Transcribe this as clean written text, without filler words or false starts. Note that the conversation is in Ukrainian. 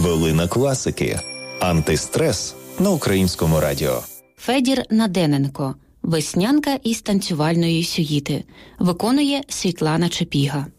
Хвилина класики. Антистрес на Українському радіо. Федір Надененко. Веснянка із танцювальної сюїти. Виконує Світлана Чепіга.